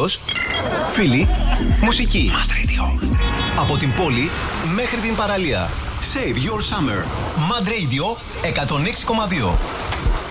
Φίλος, φίλοι, μουσική. Mad Radio. Από την πόλη μέχρι την παραλία. Save your summer. Mad Radio 106,2.